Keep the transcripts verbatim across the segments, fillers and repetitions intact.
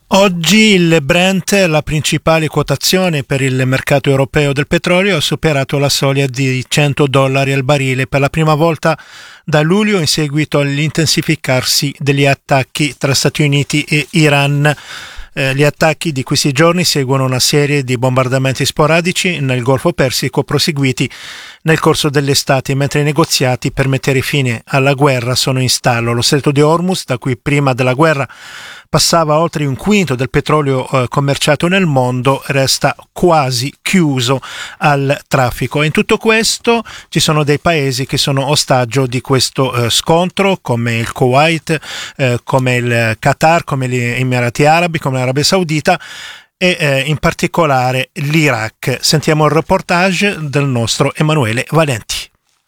Oggi il Brent, la principale quotazione per il mercato europeo del petrolio, ha superato la soglia di cento dollari al barile per la prima volta da luglio in seguito all'intensificarsi degli attacchi tra Stati Uniti e Iran. Eh, gli attacchi di questi giorni seguono una serie di bombardamenti sporadici nel Golfo Persico proseguiti nel corso dell'estate, mentre i negoziati per mettere fine alla guerra sono in stallo. Lo stretto di Hormuz, da cui prima della guerra passava oltre un quinto del petrolio eh, commerciato nel mondo, resta quasi chiuso al traffico. E in tutto questo ci sono dei paesi che sono ostaggio di questo eh, scontro, come il Kuwait, eh, come il Qatar, come gli Emirati Arabi, come l'Arabia Saudita e eh, in particolare l'Iraq. Sentiamo il reportage del nostro Emanuele Valenti.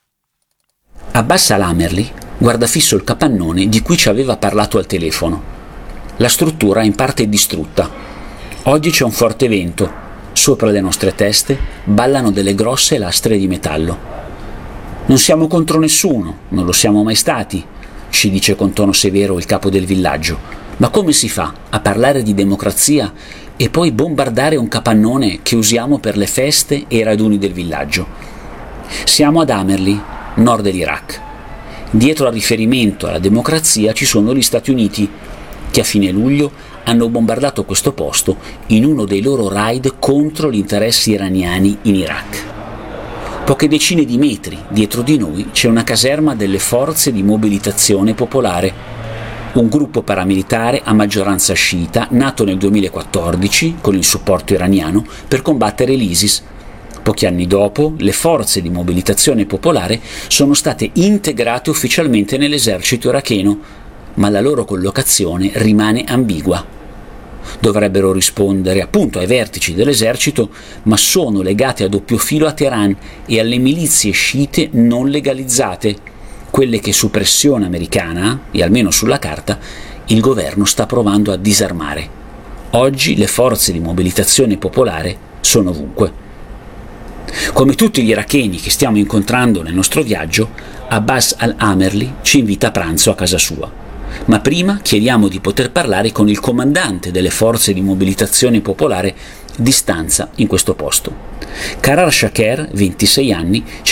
Abbas al-Amerli guarda fisso il capannone di cui ci aveva parlato al telefono. La struttura è in parte distrutta. Oggi c'è un forte vento. Sopra le nostre teste ballano delle grosse lastre di metallo. Non siamo contro nessuno, non lo siamo mai stati, ci dice con tono severo il capo del villaggio. Ma come si fa a parlare di democrazia e poi bombardare un capannone che usiamo per le feste e i raduni del villaggio? Siamo ad Amerli, nord dell'Iraq. Dietro al riferimento alla democrazia ci sono gli Stati Uniti, che a fine luglio hanno bombardato questo posto in uno dei loro raid contro gli interessi iraniani in Iraq. Poche decine di metri dietro di noi c'è una caserma delle Forze di Mobilitazione Popolare, un gruppo paramilitare a maggioranza sciita nato nel duemilaquattordici con il supporto iraniano per combattere l'ISIS. Pochi anni dopo, le Forze di Mobilitazione Popolare sono state integrate ufficialmente nell'esercito iracheno, ma la loro collocazione rimane ambigua. Dovrebbero rispondere appunto ai vertici dell'esercito, ma sono legate a doppio filo a Teheran e alle milizie sciite non legalizzate, quelle che su pressione americana, e almeno sulla carta, il governo sta provando a disarmare. Oggi le forze di mobilitazione popolare sono ovunque. Come tutti gli iracheni che stiamo incontrando nel nostro viaggio, Abbas al-Amerli ci invita a pranzo a casa sua. Ma prima chiediamo di poter parlare con il comandante delle forze di mobilitazione popolare di stanza in questo posto. Qarar Shaker, ventisei anni,